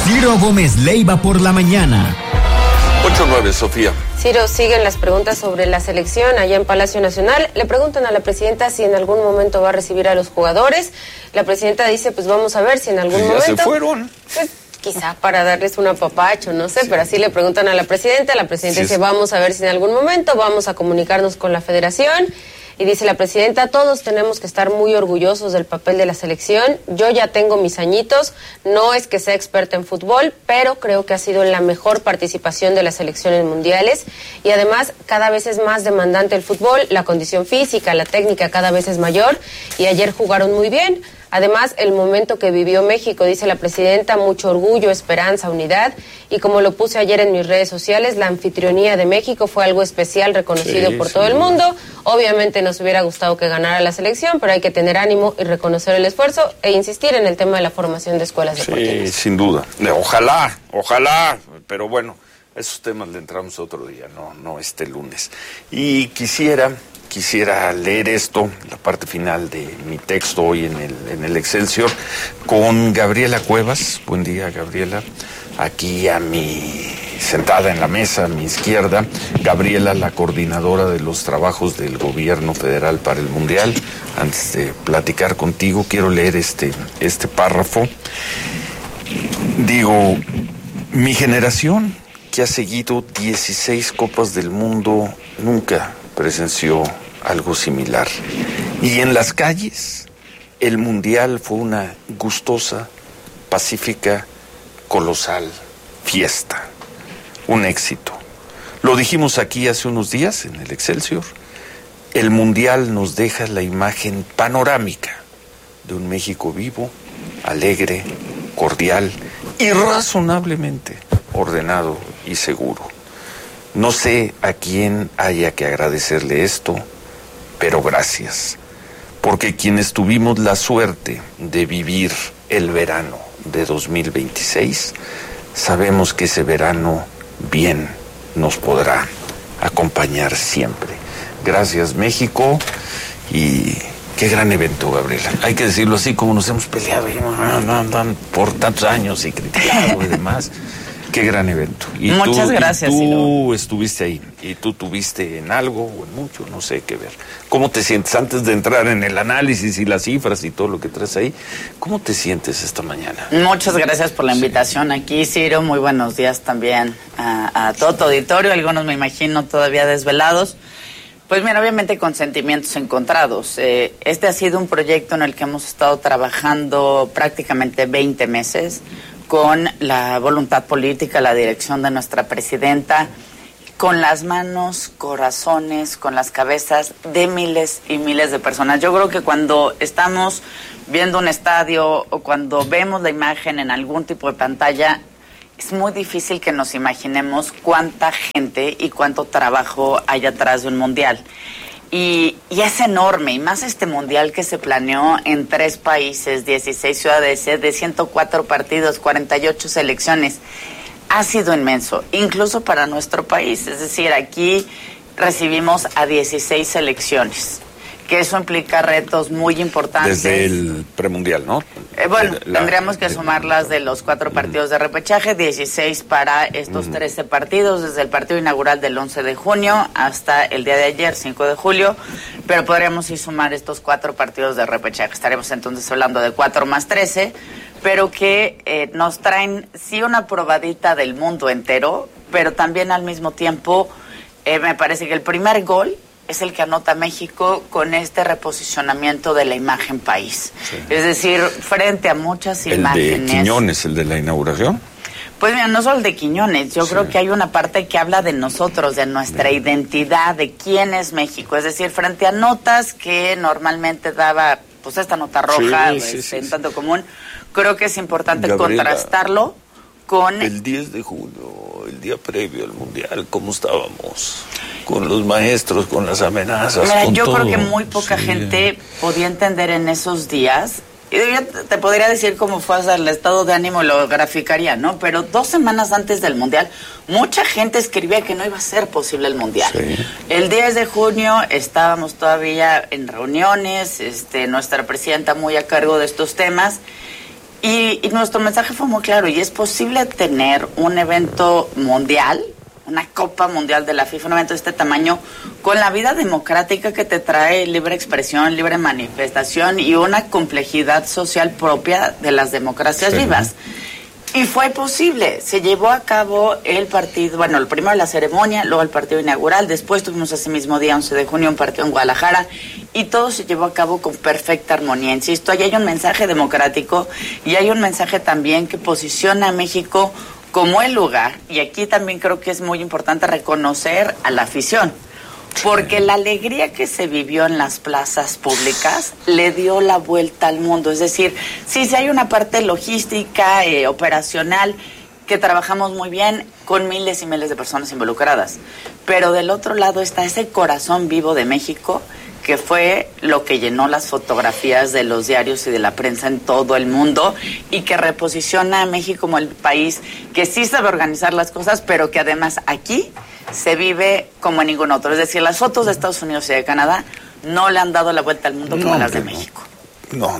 Ciro Gómez Leiva por la mañana. 8-9, Sofía. Ciro, siguen las preguntas sobre la selección allá en Palacio Nacional. Le preguntan a la presidenta si en algún momento va a recibir a los jugadores. La presidenta dice, pues vamos a ver si en algún momento... Ya se fueron. Pues quizá para darles un apapacho, no sé, pero así le preguntan a la presidenta dice, vamos a ver si en algún momento vamos a comunicarnos con la federación. Y dice la presidenta, todos tenemos que estar muy orgullosos del papel de la selección. Yo ya tengo mis añitos, no es que sea experta en fútbol, pero creo que ha sido la mejor participación de la selección en mundiales. Y además, cada vez es más demandante el fútbol, la condición física, la técnica cada vez es mayor. Y ayer jugaron muy bien. Además, el momento que vivió México, dice la presidenta, mucho orgullo, esperanza, unidad. Y como lo puse ayer en mis redes sociales, la anfitrionía de México fue algo especial, reconocido por todo el mundo. Obviamente nos hubiera gustado que ganara la selección, pero hay que tener ánimo y reconocer el esfuerzo e insistir en el tema de la formación de escuelas deportivas. Sí, sin duda. Ojalá, pero bueno, esos temas le entramos otro día, no este lunes. Y quisiera leer esto, la parte final de mi texto hoy en el Excelsior, con Gabriela Cuevas. Buen día, Gabriela. Aquí sentada en la mesa a mi izquierda, Gabriela, la coordinadora de los trabajos del gobierno federal para el Mundial. Antes de platicar contigo, quiero leer este párrafo. Digo, mi generación, que ha seguido 16 Copas del Mundo, nunca presenció algo similar. Y en las calles, el Mundial fue una gustosa, pacífica, colosal fiesta. Un éxito. Lo dijimos aquí hace unos días en el Excelsior. El Mundial nos deja la imagen panorámica de un México vivo, alegre, cordial y razonablemente ordenado y seguro. No sé a quién haya que agradecerle esto, pero gracias, porque quienes tuvimos la suerte de vivir el verano de 2026, sabemos que ese verano bien nos podrá acompañar siempre. Gracias, México, y qué gran evento, Gabriela. Hay que decirlo así, como nos hemos peleado por tantos años y criticado y demás. Qué gran evento. Y muchas gracias. Tú estuviste ahí, y tú tuviste en algo o en mucho, no sé qué ver. ¿Cómo te sientes antes de entrar en el análisis y las cifras y todo lo que traes ahí? ¿Cómo te sientes esta mañana? Muchas gracias por la invitación aquí, Ciro. Muy buenos días también a todo tu auditorio. Algunos me imagino todavía desvelados. Pues mira, obviamente con sentimientos encontrados. Este ha sido un proyecto en el que hemos estado trabajando prácticamente 20 meses, con la voluntad política, la dirección de nuestra presidenta, con las manos, corazones, con las cabezas de miles y miles de personas. Yo creo que cuando estamos viendo un estadio o cuando vemos la imagen en algún tipo de pantalla, es muy difícil que nos imaginemos cuánta gente y cuánto trabajo hay atrás de un mundial. Y es enorme, y más este mundial que se planeó en 3 países, 16 ciudades, de 104 partidos, 48 selecciones. Ha sido inmenso, incluso para nuestro país. Es decir, aquí recibimos a 16 selecciones, que eso implica retos muy importantes. Desde el premundial, ¿no? Tendríamos que sumarlas de los 4 partidos de repechaje, 16 para estos 13 partidos, desde el partido inaugural del 11 de junio hasta el día de ayer, 5 de julio, pero podríamos ir sumar estos 4 partidos de repechaje. Estaremos entonces hablando de 4 más 13, pero que nos traen, sí, una probadita del mundo entero, pero también al mismo tiempo, me parece que el primer gol es el que anota México con este reposicionamiento de la imagen país. Sí. Es decir, frente a muchas imágenes. ¿El de Quiñones, el de la inauguración? Pues mira, no solo el de Quiñones, yo creo que hay una parte que habla de nosotros, de nuestra identidad, de quién es México. Es decir, frente a notas que normalmente daba, pues esta nota roja, en tanto común, creo que es importante contrastarlo con... El 10 de junio, el día previo al Mundial, ¿cómo estábamos? Con los maestros, con las amenazas, mira, con yo todo. Creo que muy poca gente podía entender en esos días. Y yo te podría decir cómo fue el estado de ánimo, lo graficaría, ¿no? Pero 2 semanas antes del Mundial, mucha gente escribía que no iba a ser posible el Mundial. Sí. El 10 de junio estábamos todavía en reuniones, nuestra presidenta muy a cargo de estos temas, Y nuestro mensaje fue muy claro, y es posible tener un evento mundial, una Copa Mundial de la FIFA, un evento de este tamaño, con la vida democrática que te trae libre expresión, libre manifestación y una complejidad social propia de las democracias vivas. Y fue posible, se llevó a cabo el partido, bueno, el primero la ceremonia, luego el partido inaugural, después tuvimos ese mismo día, 11 de junio, un partido en Guadalajara, y todo se llevó a cabo con perfecta armonía. Insisto, ahí hay un mensaje democrático y hay un mensaje también que posiciona a México como el lugar, y aquí también creo que es muy importante reconocer a la afición, porque la alegría que se vivió en las plazas públicas le dio la vuelta al mundo. Es decir, sí hay una parte logística, operacional, que trabajamos muy bien con miles y miles de personas involucradas, pero del otro lado está ese corazón vivo de México, que fue lo que llenó las fotografías de los diarios y de la prensa en todo el mundo, y que reposiciona a México como el país que sí sabe organizar las cosas, pero que además aquí se vive como en ningún otro. Es decir, las fotos de Estados Unidos y de Canadá no le han dado la vuelta al mundo como las de México. No.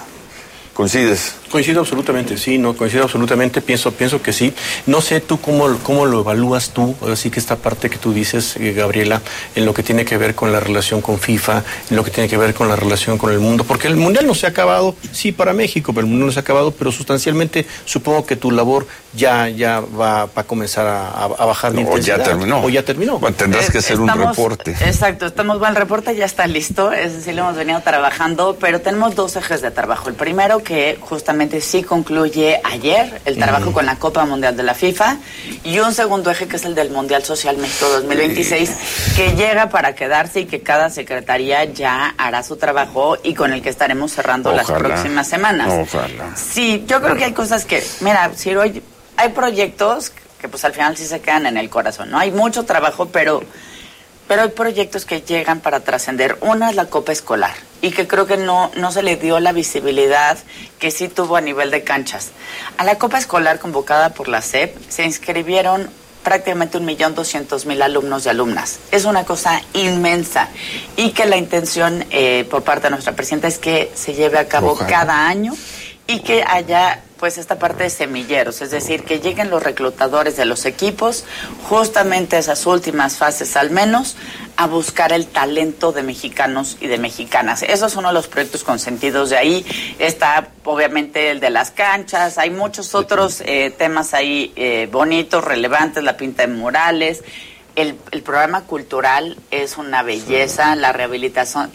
¿Coincides? Coincido absolutamente, sí, no, coincido absolutamente, pienso que sí. No sé tú cómo lo evalúas tú, así que esta parte que tú dices, Gabriela, en lo que tiene que ver con la relación con FIFA, en lo que tiene que ver con la relación con el mundo, porque el Mundial no se ha acabado, sí, para México, pero el Mundial no se ha acabado, pero sustancialmente supongo que tu labor ya va a comenzar a bajar de intensidad. O ya terminó. Bueno, tendrás que hacer un reporte. Exacto, el reporte ya está listo, es decir, lo hemos venido trabajando, pero tenemos dos ejes de trabajo. El primero, que justamente sí concluye ayer, el trabajo con la Copa Mundial de la FIFA, y un segundo eje que es el del Mundial Social México 2026, que llega para quedarse y que cada secretaría ya hará su trabajo y con el que estaremos cerrando las próximas semanas. Ojalá. Sí, yo creo que hay cosas que, mira, Ciro, hay proyectos que pues al final sí se quedan en el corazón, ¿no? Hay mucho trabajo, pero hay proyectos que llegan para trascender. Una es la Copa Escolar, y que creo que no se le dio la visibilidad que sí tuvo a nivel de canchas. A la Copa Escolar convocada por la SEP se inscribieron prácticamente 1.200.000 alumnos y alumnas. Es una cosa inmensa, y que la intención por parte de nuestra presidenta es que se lleve a cabo cada año, y que haya pues esta parte de semilleros, es decir, que lleguen los reclutadores de los equipos, justamente esas últimas fases al menos, a buscar el talento de mexicanos y de mexicanas. Esos son uno de los proyectos consentidos de ahí. Está obviamente el de las canchas, hay muchos otros temas ahí bonitos, relevantes, la pinta de murales. El programa cultural es una belleza, la rehabilitación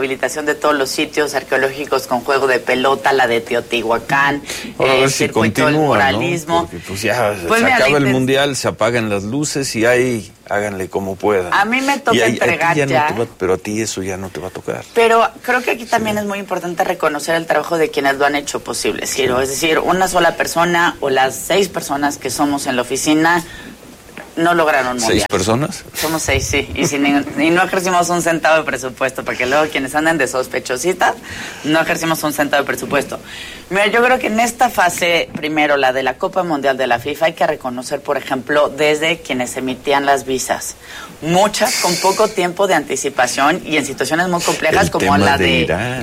de todos los sitios arqueológicos con juego de pelota, la de Teotihuacán, el circuito del muralismo. ¿No? Porque pues ya se acaba el Mundial, se apagan las luces y ahí háganle como puedan. A mí me toca entregar ya. Pero a ti eso ya no te va a tocar. Pero creo que aquí también es muy importante reconocer el trabajo de quienes lo han hecho posible, Ciro. Es decir, una sola persona o las 6 personas que somos en la oficina no lograron mundial. ¿6 personas? Somos 6, sí. Y no ejercimos un centavo de presupuesto, porque luego quienes andan de sospechositas, no ejercimos un centavo de presupuesto. Mira, yo creo que en esta fase, primero, la de la Copa Mundial de la FIFA, hay que reconocer, por ejemplo, desde quienes emitían las visas. Muchas con poco tiempo de anticipación y en situaciones muy complejas, como la de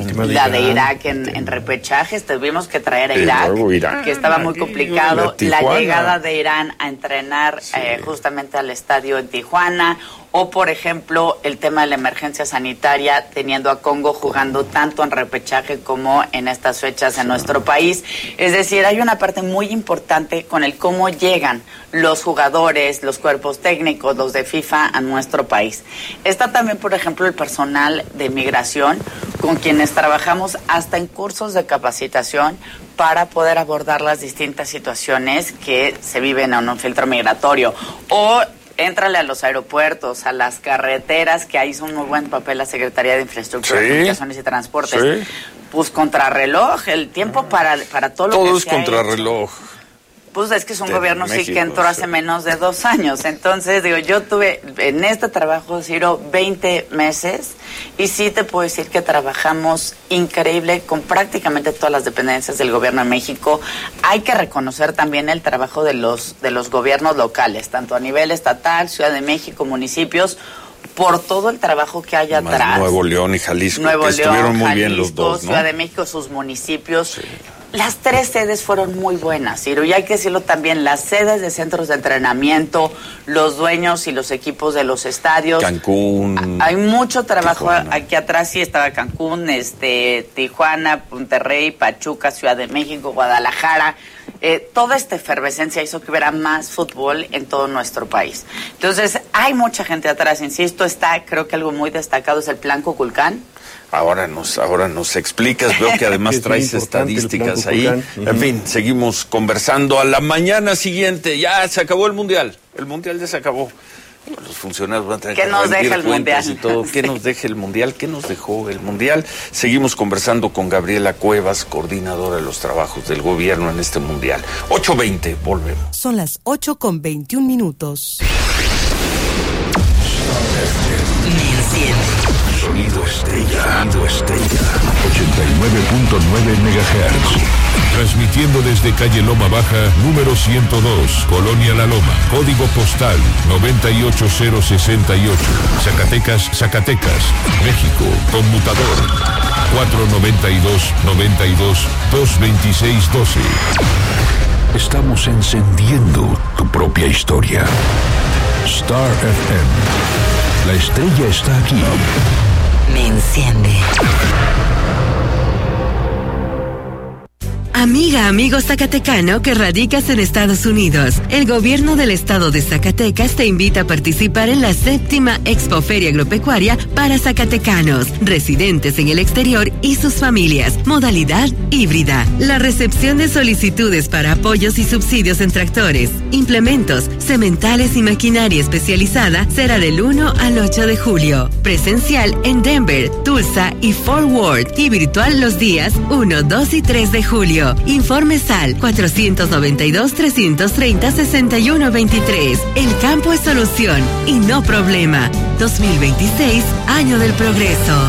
Irak en repechajes. Tuvimos que traer a Irak, que estaba muy complicado. La llegada de Irán a entrenar justamente al estadio en Tijuana. O, por ejemplo, el tema de la emergencia sanitaria, teniendo a Congo jugando tanto en repechaje como en estas fechas en nuestro país. Es decir, hay una parte muy importante con el cómo llegan los jugadores, los cuerpos técnicos, los de FIFA a nuestro país. Está también, por ejemplo, el personal de migración, con quienes trabajamos hasta en cursos de capacitación para poder abordar las distintas situaciones que se viven en un filtro migratorio. O éntrale a los aeropuertos, a las carreteras, que ahí hizo un muy buen papel la Secretaría de Infraestructura, Comunicaciones y Transportes. Pues contrarreloj, el tiempo para todo lo que todo es contrarreloj. Pues es que es un gobierno México, sí que entró hace menos de 2 años. Entonces, digo, yo tuve en este trabajo, Ciro, 20 meses, y sí te puedo decir que trabajamos increíble con prácticamente todas las dependencias del gobierno de México. Hay que reconocer también el trabajo de los gobiernos locales, tanto a nivel estatal, Ciudad de México, municipios, por todo el trabajo que hay atrás. Nuevo León y Jalisco, estuvieron muy bien los dos, ¿no? Ciudad de México, sus municipios. Sí. Las 3 sedes fueron muy buenas, Ciro, y hay que decirlo también, las sedes de centros de entrenamiento, los dueños y los equipos de los estadios. Cancún. Hay mucho trabajo Tijuana. aquí atrás, sí estaba Cancún, Tijuana, Monterrey, Pachuca, Ciudad de México, Guadalajara. Toda esta efervescencia hizo que hubiera más fútbol en todo nuestro país. Entonces, hay mucha gente atrás, insisto, creo que algo muy destacado es el Plan Kukulcán. Ahora nos explicas, veo que además traes estadísticas ahí. En fin, seguimos conversando a la mañana siguiente. Ya se acabó el Mundial ya se acabó. Los funcionarios van a tener que nos deja el Mundial y todo. ¿Qué nos deja el Mundial? ¿Qué nos dejó el Mundial? Seguimos conversando con Gabriela Cuevas, coordinadora de los trabajos del gobierno en este Mundial. 8:20, volvemos. Son las 8:21. Sonido Estrella. 89.9 MHz. Transmitiendo desde calle Loma Baja, número 102, Colonia La Loma. Código postal 98068. Zacatecas, México. Conmutador 492-92-226-12. Estamos encendiendo tu propia historia. Star FM. La estrella está aquí. Me enciende. Amiga, amigo zacatecano que radicas en Estados Unidos, el gobierno del estado de Zacatecas te invita a participar en la 7ª Expoferia Agropecuaria para zacatecanos, residentes en el exterior y sus familias, modalidad híbrida. La recepción de solicitudes para apoyos y subsidios en tractores, implementos, sementales y maquinaria especializada será del 1 al 8 de julio. Presencial en Denver, Tulsa y Fort Worth y virtual los días 1, 2 y 3 de julio. Informes al 492-330-6123. El campo es solución y no problema. 2026, año del progreso.